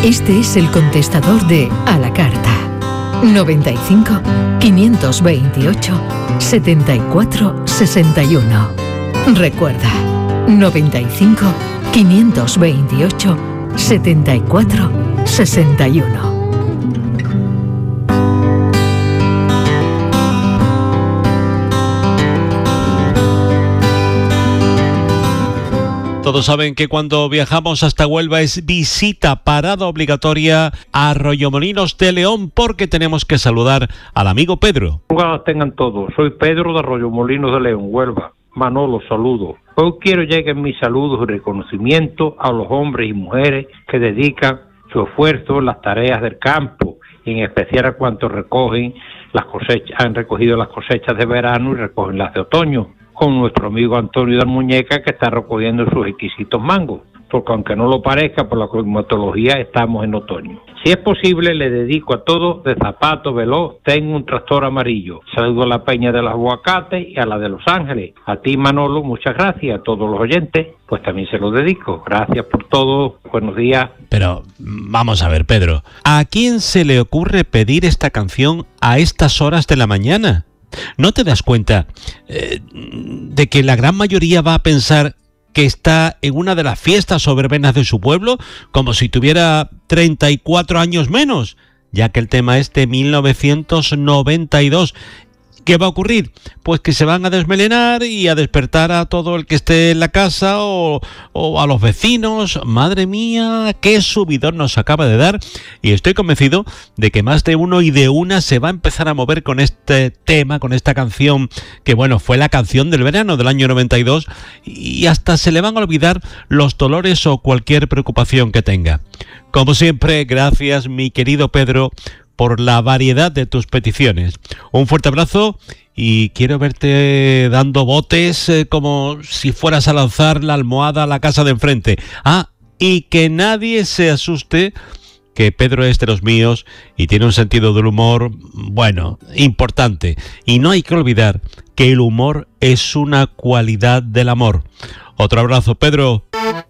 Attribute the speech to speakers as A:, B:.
A: Este es el contestador de A la Carta. 95 528 74 61. Recuerda, 95 528 74 61.
B: Todos saben que cuando viajamos hasta Huelva es visita, parada obligatoria a Arroyomolinos de León, porque tenemos que saludar al amigo Pedro.
C: Buenas tengan todos, soy Pedro de Arroyomolinos de León, Huelva. Manolo, saludo. Hoy quiero lleguen mis saludos y reconocimiento a los hombres y mujeres que dedican su esfuerzo en las tareas del campo, y en especial a cuantos recogen las cosechas, han recogido las cosechas de verano y recogen las de otoño, con nuestro amigo Antonio de Muñeca, que está recogiendo sus exquisitos mangos, porque aunque no lo parezca, por la climatología estamos en otoño. Si es posible, le dedico a todos de Zapato Veloz, tengo un tractor amarillo. Saludo a la Peña de los Aguacates y a la de Los Ángeles. A ti, Manolo, muchas gracias. A todos los oyentes, pues también se los dedico. Gracias por todo. Buenos días.
B: Pero vamos a ver, Pedro, ¿a quién se le ocurre pedir esta canción a estas horas de la mañana? ¿No te das cuenta de que la gran mayoría va a pensar que está en una de las fiestas o verbenas de su pueblo, como si tuviera 34 años menos, ya que el tema es de 1992? ¿Qué va a ocurrir? Pues que se van a desmelenar y a despertar a todo el que esté en la casa o a los vecinos. Madre mía, qué subidón nos acaba de dar, y estoy convencido de que más de uno y de una se va a empezar a mover con este tema, con esta canción, que bueno, fue la canción del verano del año 92, y hasta se le van a olvidar los dolores o cualquier preocupación que tenga. Como siempre, gracias, mi querido Pedro, por la variedad de tus peticiones. Un fuerte abrazo y quiero verte dando botes como si fueras a lanzar la almohada a la casa de enfrente. Ah, y que nadie se asuste, que Pedro es de los míos y tiene un sentido del humor, bueno, importante. Y no hay que olvidar que el humor es una cualidad del amor. Otro abrazo, Pedro.